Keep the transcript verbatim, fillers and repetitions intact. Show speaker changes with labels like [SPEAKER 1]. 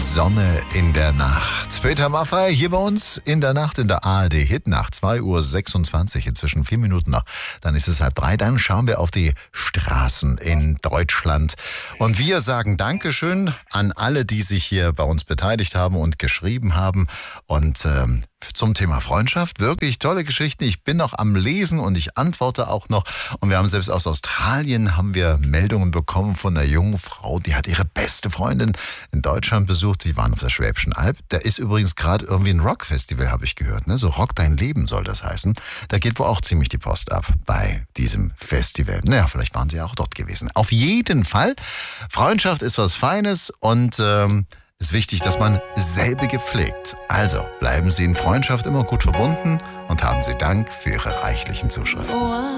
[SPEAKER 1] Sonne in der Nacht. Peter Maffay hier bei uns in der Nacht in der A R D Hit nach zwei Uhr sechsundzwanzig, inzwischen vier Minuten noch. Dann ist es halb drei, dann schauen wir auf die Straßen in Deutschland. Und wir sagen Dankeschön an alle, die sich hier bei uns beteiligt haben und geschrieben haben. Und ähm, zum Thema Freundschaft, wirklich tolle Geschichten. Ich bin noch am Lesen und ich antworte auch noch. Und wir haben selbst aus Australien haben wir Meldungen bekommen von einer jungen Frau, die hat ihre beste Freundin in Deutschland besucht. Die waren auf der Schwäbischen Alb. Da ist übrigens gerade irgendwie ein Rockfestival, habe ich gehört. Ne? So Rock dein Leben soll das heißen. Da geht wohl auch ziemlich die Post ab bei diesem Festival. Naja, vielleicht waren sie ja auch dort gewesen. Auf jeden Fall, Freundschaft ist was Feines und ähm, ist wichtig, dass man selbige pflegt. Also bleiben Sie in Freundschaft immer gut verbunden und haben Sie Dank für Ihre reichlichen Zuschriften.